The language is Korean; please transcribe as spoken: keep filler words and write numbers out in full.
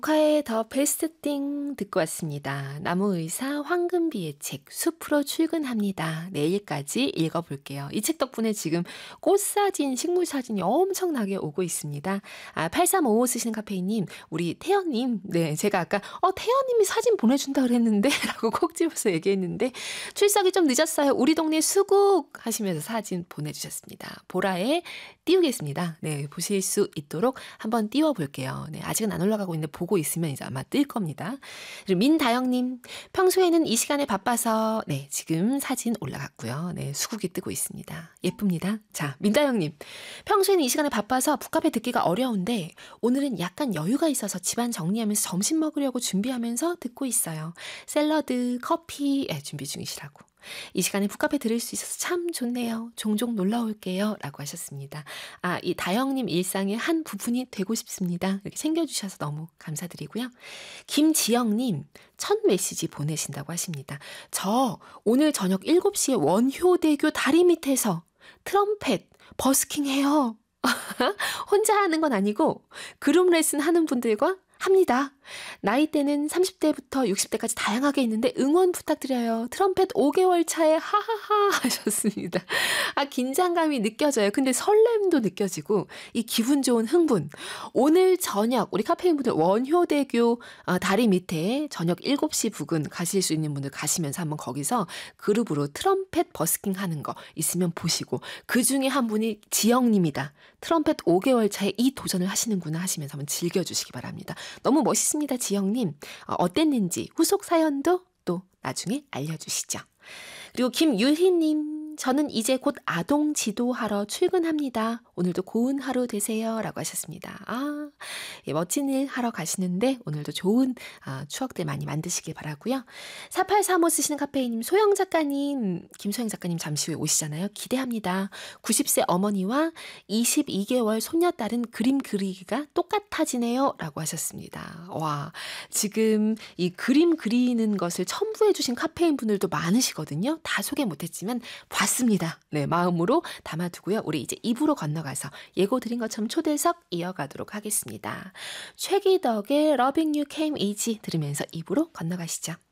카의 더 베스트 띵 듣고 왔습니다. 나무의사 황금비의 책 숲으로 출근합니다. 내일까지 읽어볼게요. 이 책 덕분에 지금 꽃사진, 식물사진이 엄청나게 오고 있습니다. 아, 팔삼오오 쓰시는 카페인님, 우리 태연님, 네, 제가 아까 어 태연님이 사진 보내준다 그랬는데 라고 콕 집어서 얘기했는데 출석이 좀 늦었어요. 우리 동네 수국 하시면서 사진 보내주셨습니다. 보라에 띄우겠습니다. 네, 보실 수 있도록 한번 띄워볼게요. 네, 아직은 안 올라가고 있는데 보고 있으면 이제 아마 뜰 겁니다. 그리고 민다영님, 평소에는 이 시간에 바빠서 네, 지금 사진 올라갔고요. 네, 수국이 뜨고 있습니다. 예쁩니다. 자, 민다영님, 평소에는 이 시간에 바빠서 북카페 듣기가 어려운데 오늘은 약간 여유가 있어서 집안 정리하면서 점심 먹으려고 준비하면서 듣고 있어요. 샐러드, 커피 네, 준비 중이시라고. 이 시간에 북카페 들을 수 있어서 참 좋네요. 종종 놀러 올게요. 라고 하셨습니다. 아, 이 다영님 일상의 한 부분이 되고 싶습니다. 이렇게 챙겨주셔서 너무 감사드리고요. 김지영님, 첫 메시지 보내신다고 하십니다. 저 오늘 저녁 일곱 시에 원효대교 다리 밑에서 트럼펫 버스킹 해요. 혼자 하는 건 아니고 그룹 레슨 하는 분들과 합니다. 나이대는 삼십 대부터 육십 대까지 다양하게 있는데 응원 부탁드려요. 트럼펫 오 개월 차에 하하하 하셨습니다. 아, 긴장감이 느껴져요. 근데 설렘도 느껴지고 이 기분 좋은 흥분. 오늘 저녁 우리 카페인 분들 원효대교 어, 다리 밑에 저녁 일곱 시 부근 가실 수 있는 분들 가시면서 한번 거기서 그룹으로 트럼펫 버스킹 하는 거 있으면 보시고 그중에 한 분이 지영님이다. 트럼펫 오 개월 차에 이 도전을 하시는구나 하시면서 한번 즐겨주시기 바랍니다. 너무 멋있습니다. 지영님. 어, 어땠는지 후속 사연도 또 나중에 알려주시죠. 그리고 김유희님. 저는 이제 곧 아동 지도하러 출근합니다. 오늘도 고운 하루 되세요. 라고 하셨습니다. 아, 예, 멋진 일 하러 가시는데 오늘도 좋은 아, 추억들 많이 만드시길 바라고요. 사팔삼오 쓰시는 카페이님, 소영 작가님, 김소영 작가님 잠시 후에 오시잖아요. 기대합니다. 구십 세 어머니와 이십이 개월 손녀딸은 그림 그리기가 똑같아지네요. 라고 하셨습니다. 와, 지금 이 그림 그리는 것을 첨부해 주신 카페인 분들도 많으시거든요. 다 소개 못했지만 봤습니다. 네, 마음으로 담아두고요. 우리 이제 이 부로 건너가서 예고 드린 것처럼 초대석 이어가도록 하겠습니다. 최기덕의 Loving You Came Easy 들으면서 이 부로 건너가시죠.